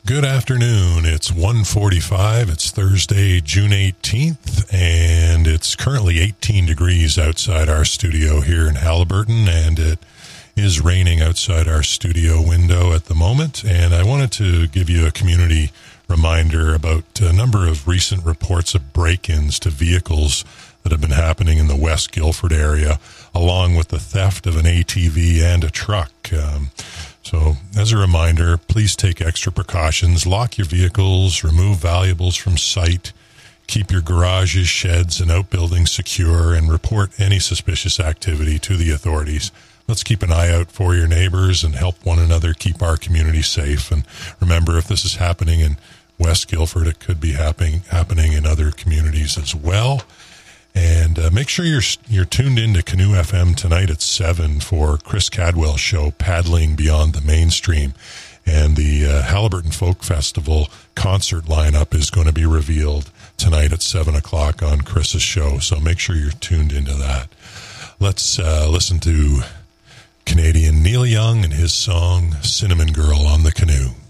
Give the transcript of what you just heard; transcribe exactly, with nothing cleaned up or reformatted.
Good afternoon. It's one forty-five. It's Thursday, June eighteenth, and it's currently eighteen degrees outside our studio here in Haliburton, and it is raining outside our studio window at the moment. And I wanted to give you a community reminder about a number of recent reports of break-ins to vehicles that have been happening in the West Guildford area, along with the theft of an A T V and a truck. Um, so as a reminder, please take extra precautions, lock your vehicles, remove valuables from site, keep your garages, sheds, and outbuildings secure, and report any suspicious activity to the authorities. Let's keep an eye out for your neighbors and help one another keep our community safe. And remember, if this is happening in West Guildford, it could be happening happening in other communities as well. And uh, make sure you're you're tuned in to Canoe F M tonight at seven for Chris Cadwell's show, Paddling Beyond the Mainstream. And the uh, Haliburton Folk Festival concert lineup is going to be revealed tonight at seven o'clock on Chris's show. So make sure you're tuned into that. Let's uh, listen to Canadian Neil Young and his song, Cinnamon Girl on the Canoe.